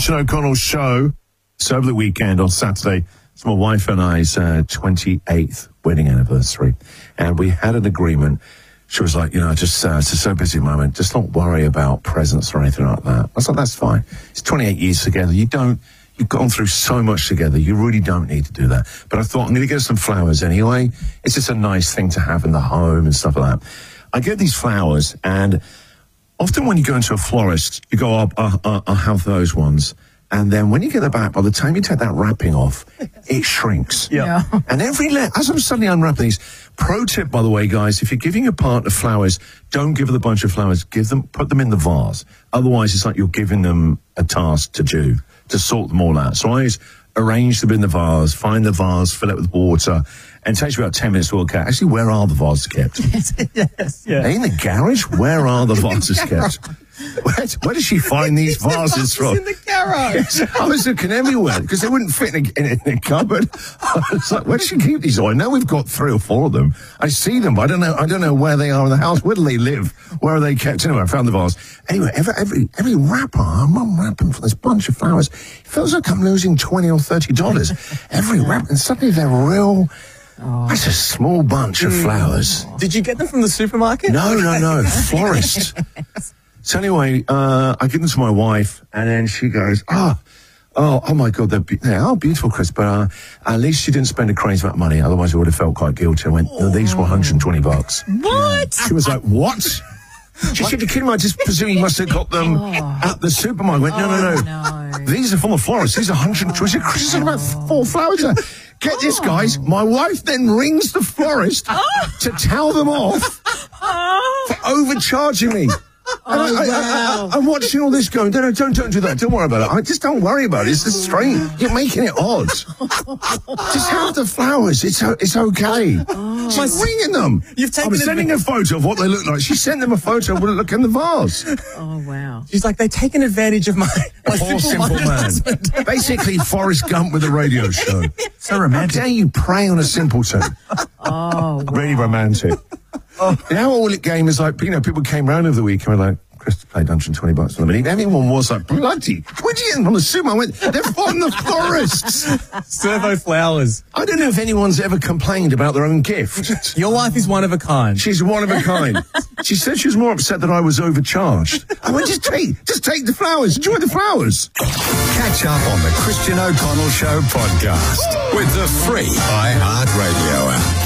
Christian O'Connell Show. So over the weekend on Saturday, it's my wife and I's 28th wedding anniversary. And we had an agreement. She was like, it's so busy at the moment. Just don't worry about presents or anything like that. I was like, that's fine. It's 28 years together. You've gone through so much together. You really don't need to do that. But I thought, I'm going to get some flowers anyway. It's just a nice thing to have in the home and stuff like that. I get these flowers, and often when you go into a florist, you go, I'll have those ones. And then when you get them back, by the time you take that wrapping off, it shrinks. Yeah. And as I'm suddenly unwrapping these, pro tip, by the way, guys, if you're giving your partner flowers, don't give her the bunch of flowers. Put them in the vase. Otherwise, it's like you're giving them a task to do, to sort them all out. So I always arrange them in the vase, find the vase, fill it with water, and it takes you about 10 minutes to work out, actually, where are the vases kept? Yes. Yeah. In the garage? Where are the vases kept? Where does she find these vases from? In the garage. Yes, I was looking everywhere because they wouldn't fit in a cupboard. I was like, where does she keep these? I know we've got 3 or 4 of them. I see them, but I don't know where they are in the house. Where do they live? Where are they kept? Anyway, I found the vase. Anyway, every wrapper, I'm unwrapping for this bunch of flowers. It feels like I'm losing $20 or $30 every wrap, and suddenly they're real. That's a small bunch of flowers. Did you get them from the supermarket? No, florist. So anyway, I give them to my wife, and then she goes, oh my God, they are beautiful, Chris, but at least she didn't spend a crazy amount of money, otherwise I would have felt quite guilty. I went, these were $120. What? She was like, what? She said, you're kidding me, I just presume you must have got them at the supermarket. I went, no. These are from a florist. These are $120. Chris said about 4 flowers there. Get this, guys. My wife then rings the florist to tell them off for overcharging me. I'm watching all this going, don't do that. Don't worry about it. Just don't worry about it. It's just strange. You're making it odd. Just have the flowers. It's okay. She's ringing them. I'm sending a photo of what they look like. She sent them a photo of what it looked in the vase. Oh, wow. She's like, they've taken advantage of my poor simple man. Basically, Forrest Gump with a radio show. So romantic. How dare you prey on a simpleton? Oh, wow. Really romantic. Now all it game is like, people came round over the week and were like, Chris paid $120 for them. And everyone was like, bloody, where'd you get them from the super? I went, they're from the florists. Servo flowers. I don't know if anyone's ever complained about their own gift. Your wife is one of a kind. She's one of a kind. She said she was more upset that I was overcharged. I went, just take the flowers. Enjoy the flowers. Catch up on the Christian O'Connell Show podcast with the free iHeartRadio app.